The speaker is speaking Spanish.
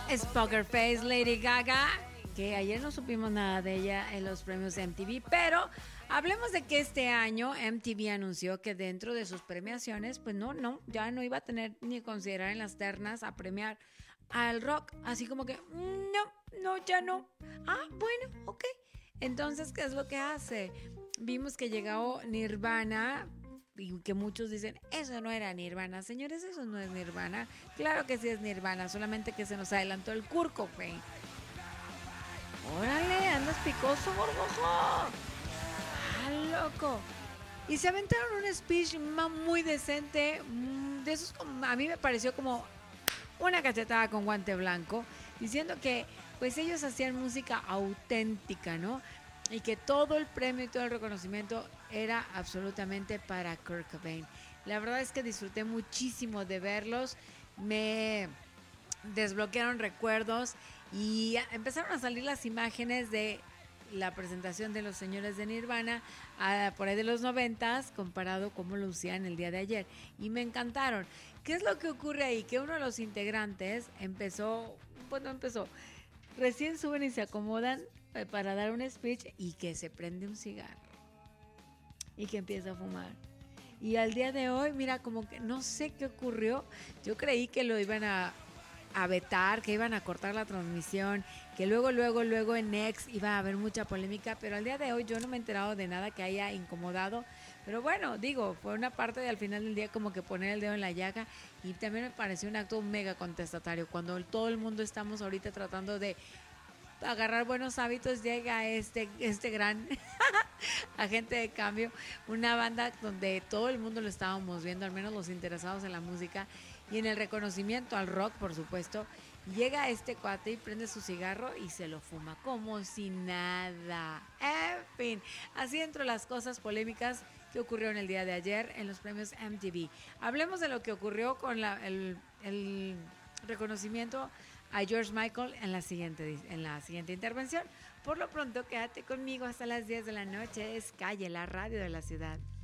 Es Poker Face, Lady Gaga, que ayer no supimos nada de ella en los premios MTV, pero hablemos de que este año MTV anunció que dentro de sus premiaciones, pues ya no iba a tener ni considerar en las ternas a premiar al rock, así como que ya no. Ah, bueno, ok. Entonces, ¿qué es lo que hace? Vimos que llegó Nirvana, y que muchos dicen, eso no era Nirvana. Señores, eso no es Nirvana. Claro que sí es Nirvana, solamente que se nos adelantó el Kurt Cobain. Órale, andas picoso, gorgojo. Ah, loco. Y se aventaron un speech muy decente, de esos, a mí me pareció como una cachetada con guante blanco, diciendo que pues ellos hacían música auténtica, ¿no? Y que todo el premio y todo el reconocimiento era absolutamente para Kurt Cobain. La verdad es que disfruté muchísimo de verlos, me desbloquearon recuerdos y empezaron a salir las imágenes de la presentación de los señores de Nirvana por ahí de los 90s comparado cómo lucían el día de ayer y me encantaron. ¿Qué es lo que ocurre ahí? Que uno de los integrantes recién suben y se acomodan para dar un speech y que se prende un cigarro y que empieza a fumar. Y al día de hoy, mira, como que no sé qué ocurrió. Yo creí que lo iban a vetar, que iban a cortar la transmisión, que luego en X iba a haber mucha polémica, pero al día de hoy yo no me he enterado de nada que haya incomodado. Pero bueno, digo, fue una parte de al final del día como que poner el dedo en la llaga y también me pareció un acto mega contestatario. Cuando todo el mundo estamos ahorita tratando de agarrar buenos hábitos, llega este gran agente de cambio, una banda donde todo el mundo lo estábamos viendo, al menos los interesados en la música y en el reconocimiento al rock, por supuesto. Llega este cuate y prende su cigarro y se lo fuma como si nada. En fin, así dentro de las cosas polémicas que ocurrieron el día de ayer en los premios MTV. Hablemos de lo que ocurrió con el reconocimiento a George Michael en la siguiente intervención. Por lo pronto, quédate conmigo hasta las 10 de la noche. Es Calle, la radio de la ciudad.